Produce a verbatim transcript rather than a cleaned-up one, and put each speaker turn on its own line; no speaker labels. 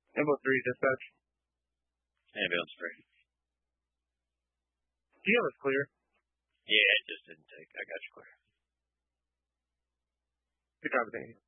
Info three, dispatch.
Ambulance three.
Do you have us clear?
Yeah, it just didn't take. I got you clear.
Good job, thank you.